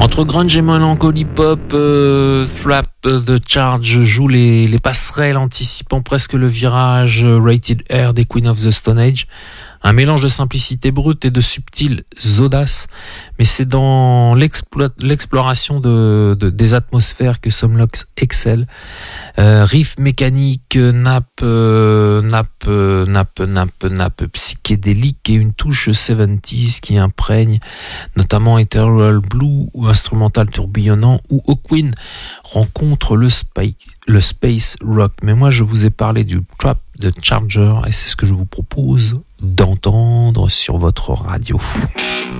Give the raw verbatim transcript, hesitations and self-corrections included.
Entre grunge et melancholy pop, euh, Thrap the Charge joue les, les passerelles anticipant presque le virage Rated R des Queen of the Stone Age. Un mélange de simplicité brute et de subtiles audaces, mais c'est dans l'explo- l'exploration de, de, des atmosphères que Somlox excelle. Euh, riff mécanique, nappe, euh, nappe, euh, nappe, nappe, nappe psychédélique et une touche soixante-dix qui imprègne notamment Ethereal Blue ou instrumental tourbillonnant où Hawkwind rencontre le, spike, le space rock. Mais moi je vous ai parlé du Trap de Charger et c'est ce que je vous propose d'entendre sur votre radio.